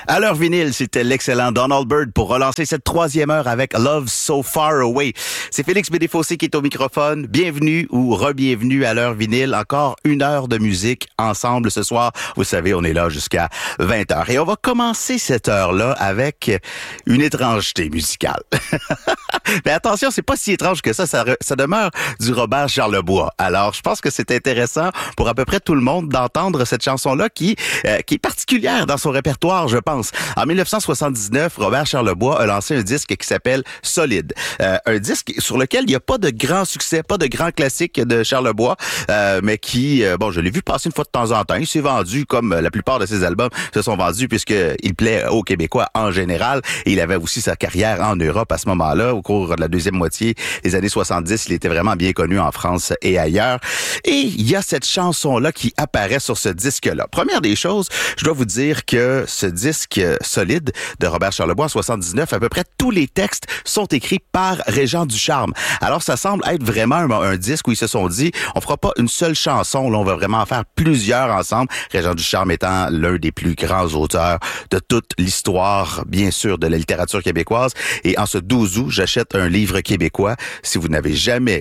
À l'heure vinyle, c'était l'excellent Donald Byrd pour relancer cette troisième heure avec Love So Far Away. C'est Félix Bédéfossé qui est au microphone. Bienvenue ou re-bienvenue à l'heure vinyle. Encore une heure de musique ensemble ce soir. Vous savez, on est là jusqu'à 20h. Et on va commencer cette heure-là avec une étrangeté musicale. Mais attention, c'est pas si étrange que ça demeure du Robert Charlebois. Alors, je pense que c'est intéressant pour à peu près tout le monde d'entendre cette chanson-là qui est particulière dans son répertoire, je pense. En 1979, Robert Charlebois a lancé un disque qui s'appelle Solide. Un disque sur lequel il n'y a pas de grand succès, pas de grand classique de Charlebois, mais qui, je l'ai vu passer une fois de temps en temps. Il s'est vendu comme la plupart de ses albums se sont vendus puisqu'il plaît aux Québécois en général. Et il avait aussi sa carrière en Europe à ce moment-là. Au cours de la deuxième moitié des années 70, il était vraiment bien connu en France et ailleurs. Et il y a cette chanson-là qui apparaît sur ce disque-là. Première des choses, je dois vous dire que ce disque Solide de Robert Charlebois en 79, à peu près tous les textes sont écrits par Régent Ducharme. Alors ça semble être vraiment un disque où ils se sont dit, on fera pas une seule chanson, là on va vraiment en faire plusieurs ensemble. Régent Ducharme étant l'un des plus grands auteurs de toute l'histoire, bien sûr, de la littérature québécoise. Et en ce 12 août, j'achète un livre québécois. Si vous n'avez jamais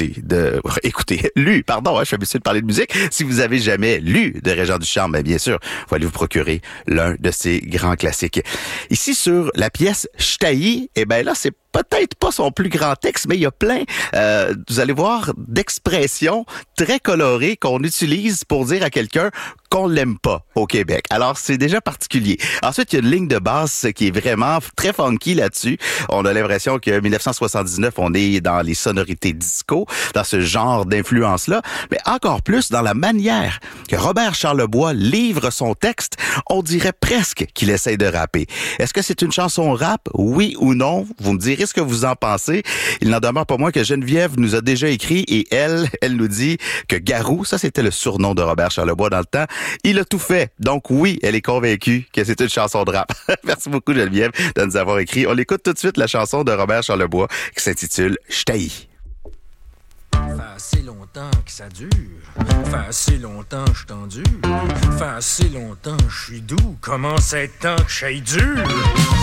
lu, je suis habitué de parler de musique. Si vous avez jamais lu de Régent Ducharme, bien sûr, vous allez vous procurer l'un de ses grands classiques. Ici, sur la pièce J'taillis, là, c'est peut-être pas son plus grand texte, mais il y a plein, vous allez voir, d'expressions très colorées qu'on utilise pour dire à quelqu'un qu'on l'aime pas au Québec. Alors, c'est déjà particulier. Ensuite, il y a une ligne de basse qui est vraiment très funky là-dessus. On a l'impression que 1979, on est dans les sonorités disco, dans ce genre d'influence-là, mais encore plus dans la manière que Robert Charlebois livre son texte, on dirait presque qu'il essaye de rapper. Est-ce que c'est une chanson rap? Oui ou non? Vous me direz ce que vous en pensez. Il n'en demeure pas moins que Geneviève nous a déjà écrit et elle nous dit que Garou, ça c'était le surnom de Robert Charlebois dans le temps, il a tout fait. Donc oui, elle est convaincue que c'est une chanson de rap. Merci beaucoup Geneviève de nous avoir écrit. On écoute tout de suite la chanson de Robert Charlebois qui s'intitule J'taillis. Fait assez longtemps que ça dure. Fait assez longtemps que je t'endure. Fait assez longtemps que je suis doux. Commence à être temps que j'aille dur.